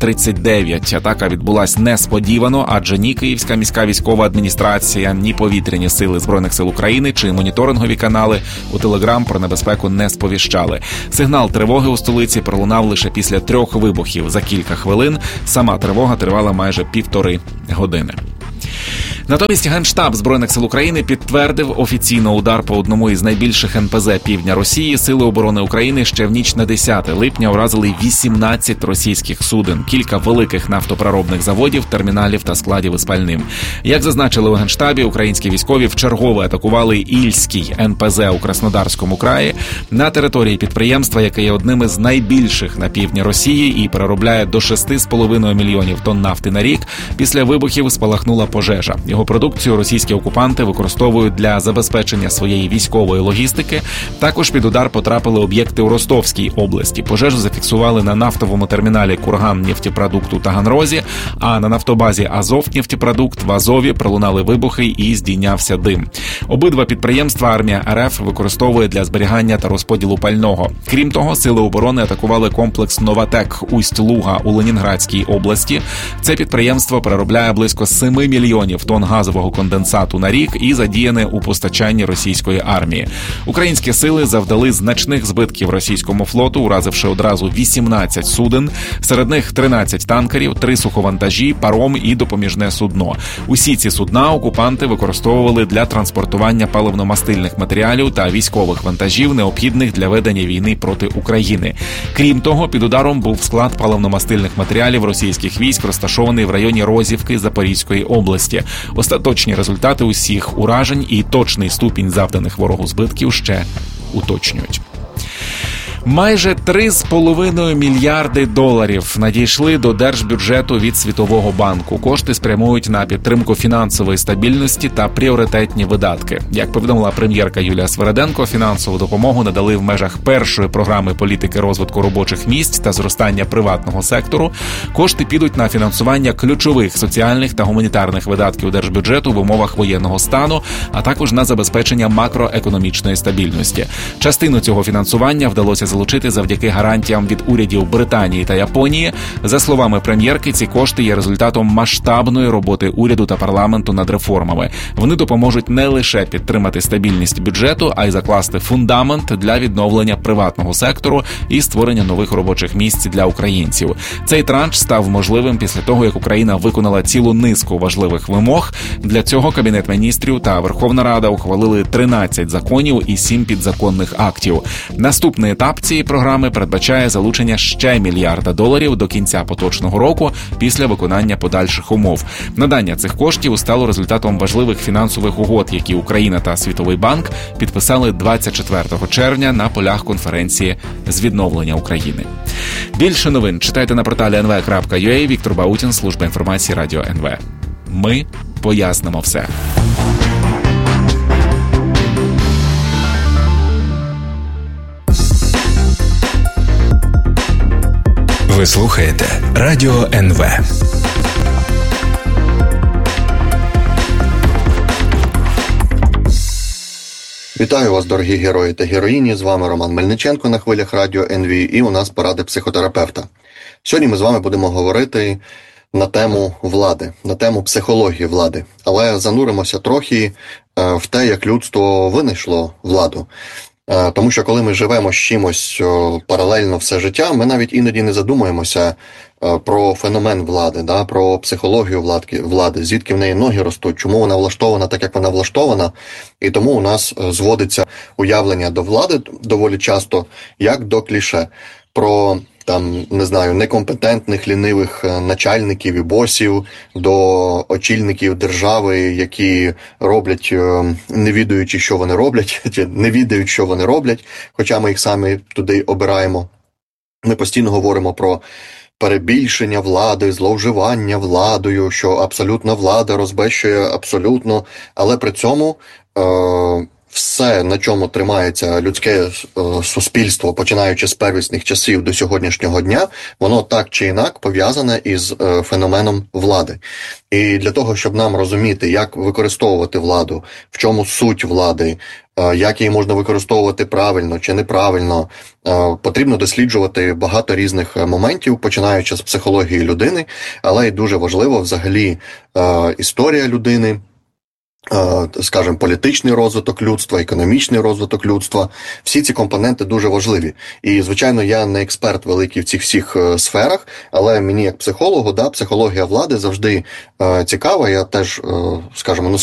3:39. Атака відбулась несподівано, адже ні Київська міська військова адміністрація, ні повітряні сили Збройних сил України чи моніторингові канали у Телеграм про небезпеку не сповіщали. Сигнал тривоги у столиці пролунав лише після 3 вибухів за кілька хвилин. Сама тривога тривала майже 1,5 години. Натомість Генштаб Збройних сил України підтвердив офіційно удар по одному із найбільших НПЗ півдня Росії. Сили оборони України ще в ніч на 10 липня вразили 18 російських суден, кілька великих нафтопереробних заводів, терміналів та складів із пальним. Як зазначили у Генштабі, українські військові вчергове атакували Ільський НПЗ у Краснодарському краї. На території підприємства, яке є одним із найбільших на півдні Росії і переробляє до 6,5 мільйонів тонн нафти на рік, після вибухів спалахнула пожежа. Його продукцію російські окупанти використовують для забезпечення своєї військової логістики. Також під удар потрапили об'єкти у Ростовській області. Пожежу зафіксували на нафтовому терміналі «Курганнефтепродукт» у Таганрозі, а на нафтобазі «Азовнефтепродукт» в Азові пролунали вибухи і здійнявся дим. Обидва підприємства армія РФ використовує для зберігання та розподілу пального. Крім того, сили оборони атакували комплекс «Новатек» Усть-Луга у Ленінградській області. Це підприємство переробляє близько 7 мільйонів тонн газового конденсату на рік і задіяне у постачанні російської армії. Українські сили завдали значних збитків російському флоту, уразивши одразу 18 суден, серед них 13 танкерів, 3 суховантажі, паром і допоміжне судно. Усі ці судна окупанти використовували для транспортування паливно-мастильних матеріалів та військових вантажів, необхідних для ведення війни проти України. Крім того, під ударом був склад паливно-мастильних матеріалів російських військ, розташований в районі Розівки Запорізької області. Остаточні результати усіх уражень і точний ступінь завданих ворогу збитків ще уточнюють. Майже 3,5 мільярди доларів надійшли до держбюджету від Світового банку. Кошти спрямують на підтримку фінансової стабільності та пріоритетні видатки. Як повідомила прем'єрка Юлія Свериденко, фінансову допомогу надали в межах першої програми політики розвитку робочих місць та зростання приватного сектору. Кошти підуть на фінансування ключових соціальних та гуманітарних видатків держбюджету в умовах воєнного стану, а також на забезпечення макроекономічної стабільності. Частину цього фінансування вдалося залучити завдяки гарантіям від урядів Британії та Японії. За словами прем'єрки, ці кошти є результатом масштабної роботи уряду та парламенту над реформами. Вони допоможуть не лише підтримати стабільність бюджету, а й закласти фундамент для відновлення приватного сектору і створення нових робочих місць для українців. Цей транш став можливим після того, як Україна виконала цілу низку важливих вимог. Для цього Кабінет міністрів та Верховна Рада ухвалили 13 законів і 7 підзаконних актів. Наступний етап цієї програми передбачає залучення ще $1 мільярда до кінця поточного року після виконання подальших умов. Надання цих коштів стало результатом важливих фінансових угод, які Україна та Світовий банк підписали 24 червня на полях конференції з відновлення України. Більше новин читайте на порталі nv.ua. Віктор Баутін, служба інформації Радіо НВ. Ми пояснимо все.
Ви слухаєте Радіо НВ.
Вітаю вас, дорогі герої та героїні. З вами Роман Мельниченко на хвилях радіо НВ, і у нас поради психотерапевта. Сьогодні ми з вами будемо говорити на тему влади, на тему психології влади. Але зануримося трохи в те, як людство винайшло владу. Тому що коли ми живемо з чимось паралельно все життя, ми навіть іноді не задумуємося про феномен влади, про психологію влади, звідки в неї ноги ростуть, чому вона влаштована так, як вона влаштована. І тому у нас зводиться уявлення до влади доволі часто, як до кліше. Про некомпетентних, лінивих начальників і босів, до очільників держави, які роблять, не відаючи, що вони роблять, чи не відають, що вони роблять, хоча ми їх самі туди обираємо. Ми постійно говоримо про перебільшення влади, зловживання владою, що абсолютна влада розбещує абсолютно, але при цьому все, на чому тримається людське суспільство, починаючи з первісних часів до сьогоднішнього дня, воно так чи інак пов'язане із феноменом влади. І для того, щоб нам розуміти, як використовувати владу, в чому суть влади, як її можна використовувати правильно чи неправильно, потрібно досліджувати багато різних моментів, починаючи з психології людини, але й дуже важливо взагалі історія людини, скажімо, політичний розвиток людства, економічний розвиток людства. Всі ці компоненти дуже важливі. І, звичайно, я не експерт великий в цих всіх сферах, але мені як психологу, психологія влади завжди цікава. Я теж, скажімо,